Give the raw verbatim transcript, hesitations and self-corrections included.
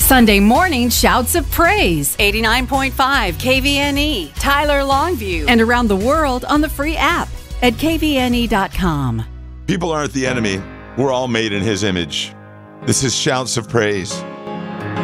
Sunday morning shouts of praise. eighty-nine point five K V N E, Tyler Longview, and around the world on the free app at K V N E dot com. People aren't the enemy. We're all made in his image. This is Shouts of Praise.